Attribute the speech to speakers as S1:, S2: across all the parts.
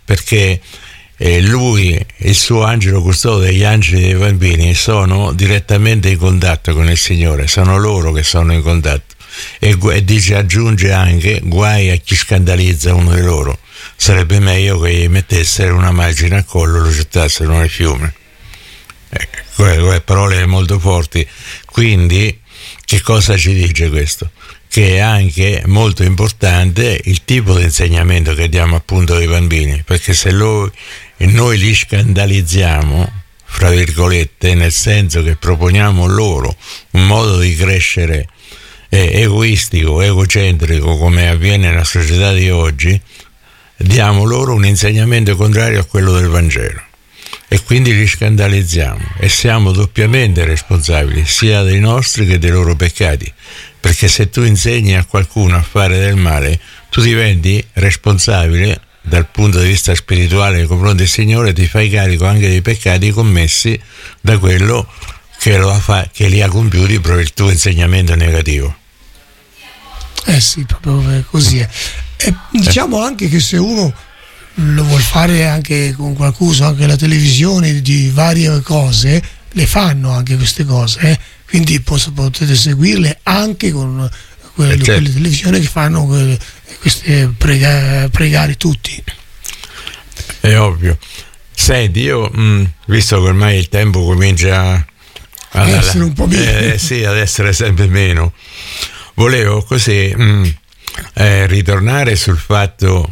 S1: perché lui e il suo angelo custode degli angeli dei bambini sono direttamente in contatto con il Signore, sono loro che sono in contatto, e dice, aggiunge anche, guai a chi scandalizza uno di loro, sarebbe meglio che gli mettessero una margine a collo e lo gettassero nel fiume. Quelle parole molto forti. Quindi che cosa ci dice questo? Che è anche molto importante il tipo di insegnamento che diamo appunto ai bambini, perché se noi li scandalizziamo, fra virgolette, nel senso che proponiamo loro un modo di crescere egoistico, egocentrico, come avviene nella società di oggi, diamo loro un insegnamento contrario a quello del Vangelo e quindi li scandalizziamo e siamo doppiamente responsabili sia dei nostri che dei loro peccati, perché se tu insegni a qualcuno a fare del male, tu diventi responsabile dal punto di vista spirituale nei confronti del Signore, ti fai carico anche dei peccati commessi da quello che li ha compiuti per il tuo insegnamento negativo.
S2: Sì, proprio così è. E diciamo anche che se uno lo vuol fare anche con qualcuno, anche la televisione, di varie cose, le fanno anche queste cose, quindi potete seguirle anche con quelle televisioni che fanno queste pregare tutti.
S1: È ovvio. Senti, io visto che ormai il tempo comincia ad
S2: essere un po' meno,
S1: sì, ad essere sempre meno, volevo così ritornare sul fatto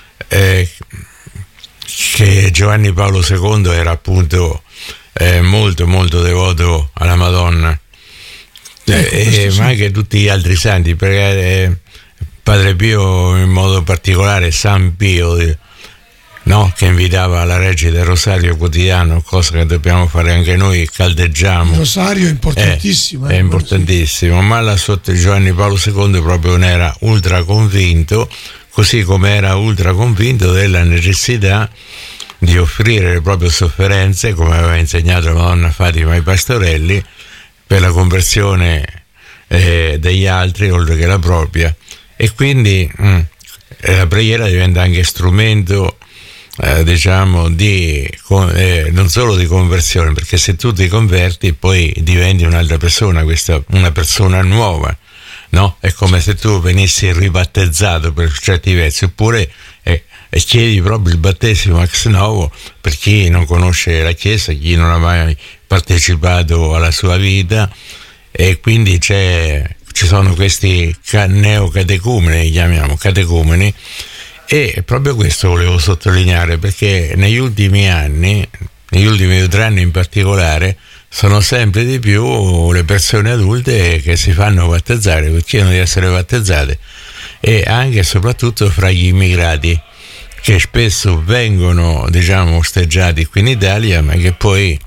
S1: che Giovanni Paolo II era appunto molto molto devoto alla Madonna, ma anche tutti gli altri santi, perché Padre Pio in modo particolare, San Pio, che invitava alla Reggia del Rosario quotidiano, cosa che dobbiamo fare anche noi, caldeggiamo.
S2: Il Rosario è importantissimo.
S1: È importantissimo, sì. Ma là sotto Giovanni Paolo II proprio ne era ultra convinto, così come era ultra convinto della necessità di offrire le proprie sofferenze, come aveva insegnato la Madonna Fatima ai pastorelli, per la conversione degli altri oltre che la propria. E quindi la preghiera diventa anche strumento diciamo non solo di conversione, perché se tu ti converti poi diventi un'altra persona, una persona nuova, no? È come se tu venissi ribattezzato per certi versi, oppure chiedi proprio il battesimo ex novo per chi non conosce la Chiesa, chi non ha mai partecipato alla sua vita, e quindi ci sono questi neocatecumeni, li chiamiamo catecumeni. E proprio questo volevo sottolineare, perché negli ultimi 2 o 3 anni in particolare, sono sempre di più le persone adulte che si fanno battezzare, che chiedono di essere battezzate, e anche e soprattutto fra gli immigrati, che spesso vengono osteggiati qui in Italia, ma che poi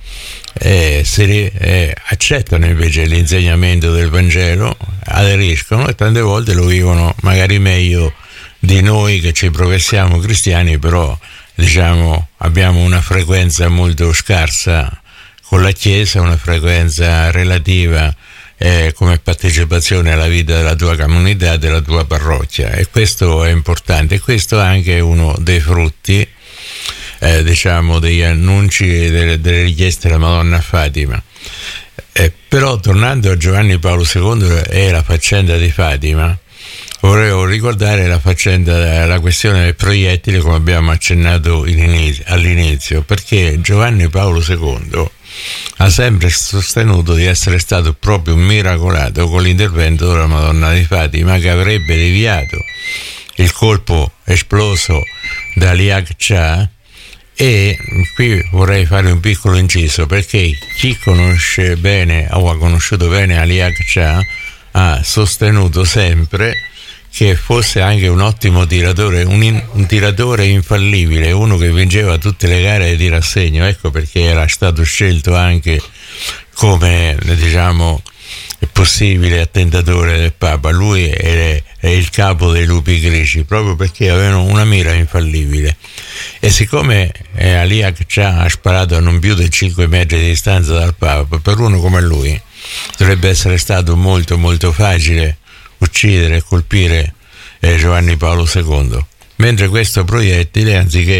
S1: accettano invece l'insegnamento del Vangelo, aderiscono e tante volte lo vivono magari meglio di noi che ci professiamo cristiani, però abbiamo una frequenza molto scarsa con la Chiesa, una frequenza relativa come partecipazione alla vita della tua comunità, della tua parrocchia, e questo è importante. E questo è anche uno dei frutti degli annunci delle richieste della Madonna Fatima. Però tornando a Giovanni Paolo II e la faccenda di Fatima, volevo ricordare la questione del proiettile, come abbiamo accennato all'inizio, perché Giovanni Paolo II ha sempre sostenuto di essere stato proprio miracolato con l'intervento della Madonna di Fatima, che avrebbe deviato il colpo esploso da Liag Cha. E qui vorrei fare un piccolo inciso, perché chi conosce bene o ha conosciuto bene Liag Cha ha sostenuto sempre che fosse anche un ottimo tiratore, un tiratore infallibile, uno che vinceva tutte le gare di tiro a segno. Ecco perché era stato scelto anche come possibile attentatore del Papa. Lui è il capo dei lupi greci, proprio perché avevano una mira infallibile. E siccome Liag Cha ha sparato a non più di 5 metri di distanza dal Papa, per uno come lui dovrebbe essere stato molto molto facile uccidere e colpire Giovanni Paolo II, mentre questo proiettile, anziché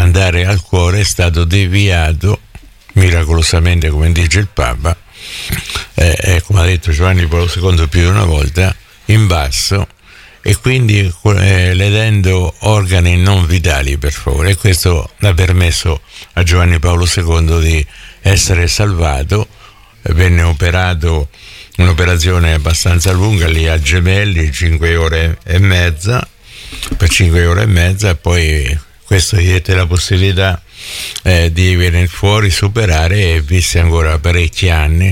S1: andare al cuore è stato deviato miracolosamente, come dice il Papa, come ha detto Giovanni Paolo II più di una volta, in basso, e quindi ledendo organi non vitali, per favore, e questo ha permesso a Giovanni Paolo II di essere salvato. Venne operato, un'operazione abbastanza lunga lì a Gemelli, 5 ore e mezza, per 5 ore e mezza, e poi questo gli diede la possibilità di venire fuori, superare, e visse ancora parecchi anni.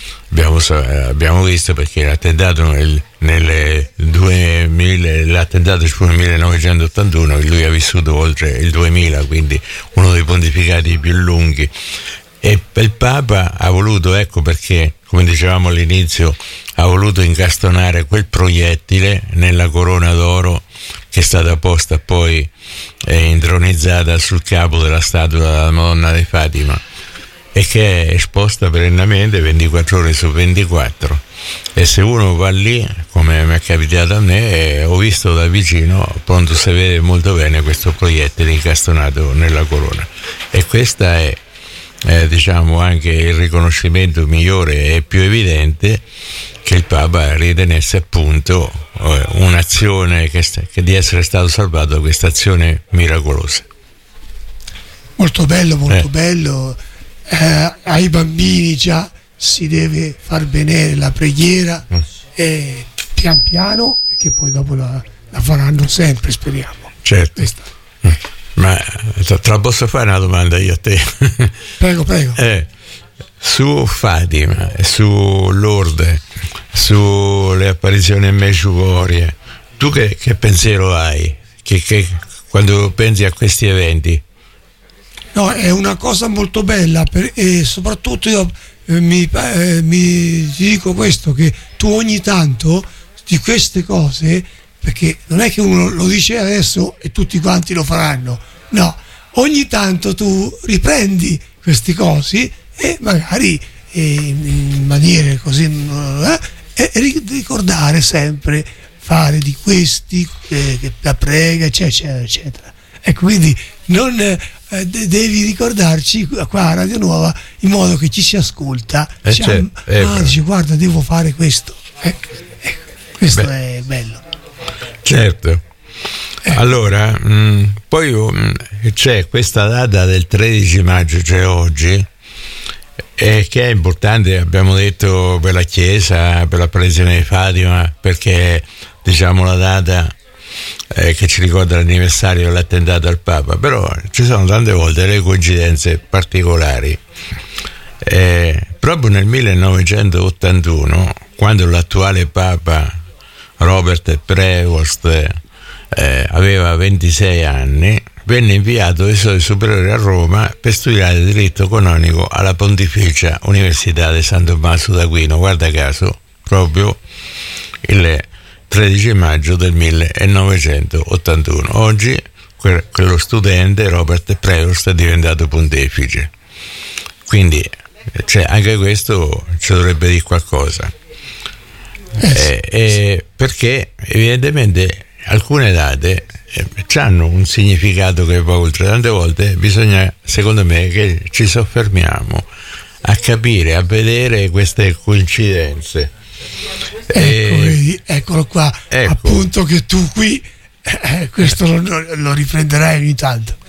S1: Abbiamo visto, perché l'attentato nel 2000, l'attentato ci fu nel 1981, e lui ha vissuto oltre il 2000, quindi uno dei pontificati più lunghi. E il Papa ha voluto, ecco perché, come dicevamo all'inizio, ha voluto incastonare quel proiettile nella corona d'oro che è stata posta poi intronizzata sul capo della statua della Madonna di Fatima, e che è esposta perennemente 24 ore su 24. E se uno va lì, come mi è capitato a me, ho visto da vicino, appunto, si vede molto bene questo proiettile incastonato nella corona. E questa è diciamo anche il riconoscimento migliore e più evidente che il Papa ritenesse appunto un'azione che di essere stato salvato da questa azione miracolosa.
S2: Molto bello. Ai bambini già si deve far benedire la preghiera, pian piano, che poi dopo la faranno sempre, speriamo.
S1: Certo. Ma te la posso fare una domanda io a te?
S2: Prego.
S1: Su Fatima, su Lourdes, sulle apparizioni a Medjugorje, tu che pensiero hai che quando pensi a questi eventi?
S2: No, è una cosa molto bella, e soprattutto io mi dico questo, che tu ogni tanto di queste cose, perché non è che uno lo dice adesso e tutti quanti lo faranno, no, ogni tanto tu riprendi questi cosi e magari in maniere così e ricordare sempre, fare di questi la prega, eccetera eccetera. E quindi non devi ricordarci qua a Radio Nuova, in modo che ci si ascolta, dici guarda, devo fare questo, questo è bello.
S1: Certo. Allora, poi c'è questa data del 13 maggio, cioè oggi, che è importante, abbiamo detto, per la Chiesa, per l'apparizione di Fatima, perché diciamo la data che ci ricorda l'anniversario dell'attentato al Papa, però ci sono tante volte le coincidenze particolari. Proprio nel 1981, quando l'attuale Papa Robert Prevost aveva 26 anni, venne inviato dai suoi superiori a Roma per studiare diritto canonico alla Pontificia Università di San Tommaso d'Aquino, guarda caso, proprio il 13 maggio del 1981. Oggi quello studente Robert Prevost è diventato pontefice, quindi anche questo ci dovrebbe dire qualcosa. Perché evidentemente alcune date hanno un significato che va oltre. Tante volte bisogna, secondo me, che ci soffermiamo a capire, a vedere queste coincidenze.
S2: Vedi, eccolo qua, ecco. Appunto, che tu qui questo lo riprenderai ogni tanto.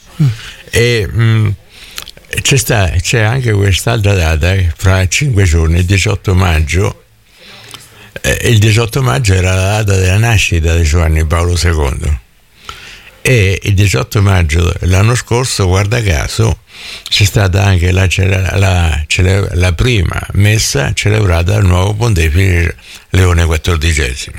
S1: C'è anche quest'altra data, fra 5 giorni, il 18 maggio. Il 18 maggio era la data della nascita di Giovanni Paolo II, e il 18 maggio l'anno scorso, guarda caso, c'è stata anche la prima messa celebrata dal nuovo pontefice Leone XIV.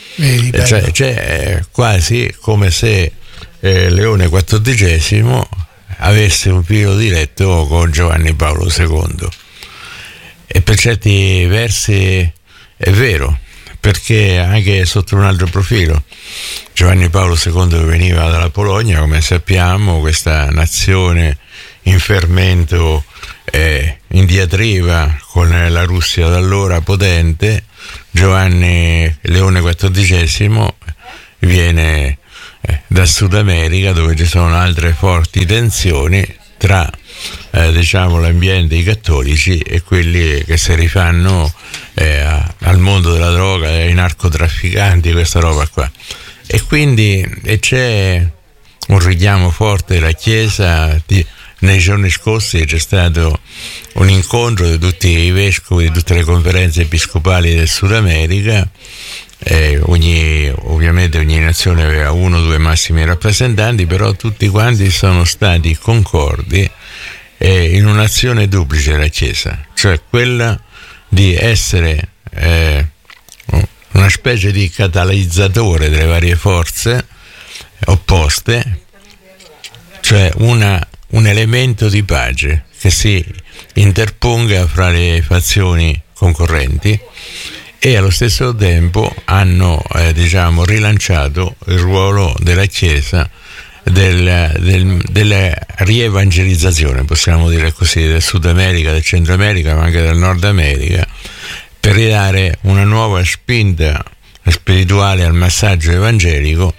S1: Cioè quasi come se Leone XIV avesse un filo diretto con Giovanni Paolo II, e per certi versi è vero, perché anche sotto un altro profilo Giovanni Paolo II veniva dalla Polonia, come sappiamo, questa nazione in fermento, in diatriba con la Russia d'allora potente. Giovanni Leone XIV viene da Sud America, dove ci sono altre forti tensioni tra l'ambiente, i cattolici e quelli che si rifanno al mondo della droga, ai narcotrafficanti, questa roba qua. E quindi c'è un richiamo forte della Chiesa. Nei giorni scorsi c'è stato un incontro di tutti i vescovi di tutte le conferenze episcopali del Sud America. Ovviamente ogni nazione aveva 1 o 2 massimi rappresentanti, però tutti quanti sono stati concordi in un'azione duplice della Chiesa, cioè quella di essere una specie di catalizzatore delle varie forze opposte, cioè un elemento di pace che si interponga fra le fazioni concorrenti, e allo stesso tempo hanno rilanciato il ruolo della Chiesa della rievangelizzazione, possiamo dire così, del Sud America, del Centro America, ma anche del Nord America, per ridare una nuova spinta spirituale al messaggio evangelico,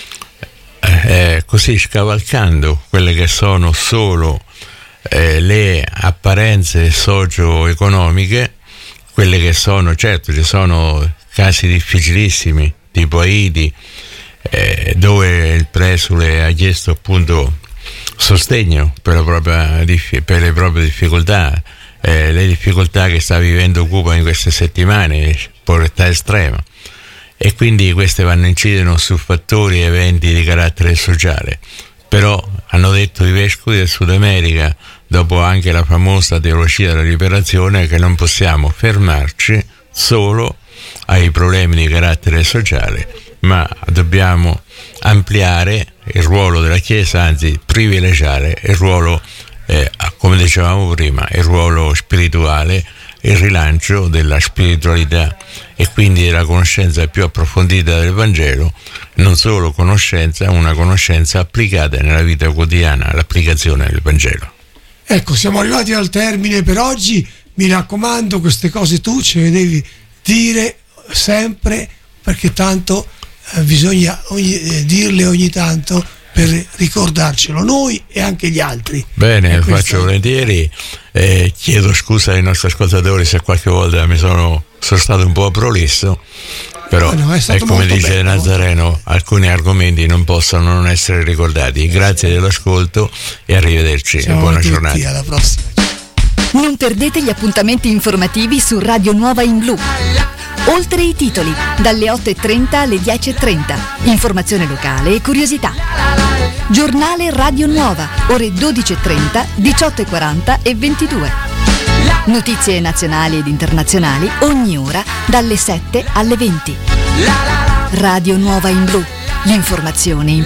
S1: così scavalcando quelle che sono solo le apparenze socio-economiche, quelle che sono, certo ci sono casi difficilissimi tipo Haiti, dove il presule ha chiesto appunto sostegno per le proprie difficoltà, le difficoltà che sta vivendo Cuba in queste settimane, povertà estrema, e quindi queste vanno a incidere su fattori e eventi di carattere sociale. Però hanno detto i vescovi del Sud America, dopo anche la famosa teologia della liberazione, che non possiamo fermarci solo ai problemi di carattere sociale, ma dobbiamo ampliare il ruolo della Chiesa, anzi privilegiare il ruolo, come dicevamo prima, il ruolo spirituale, il rilancio della spiritualità e quindi della conoscenza più approfondita del Vangelo, non solo conoscenza, una conoscenza applicata nella vita quotidiana, l'applicazione del Vangelo.
S2: Ecco, siamo arrivati al termine per oggi. Mi raccomando, queste cose tu ce le devi dire sempre, perché tanto bisogna dirle ogni tanto per ricordarcelo noi e anche gli altri.
S1: Bene, lo faccio volentieri. Chiedo scusa ai nostri ascoltatori se qualche volta sono stato un po' prolisso, però è come dice bello, Nazareno, alcuni argomenti non possono non essere ricordati. Grazie dell'ascolto e arrivederci.
S2: Ciao,
S1: buona
S2: tutti,
S1: giornata.
S2: Alla prossima.
S3: Non perdete gli appuntamenti informativi su Radio Nuova in Blu. Oltre i titoli, dalle 8:30 alle 10:30. Informazione locale e curiosità. Giornale Radio Nuova, ore 12:30, 18:40 e 22. Notizie nazionali ed internazionali ogni ora dalle 7 alle 20. Radio Nuova in Blu. L'informazione in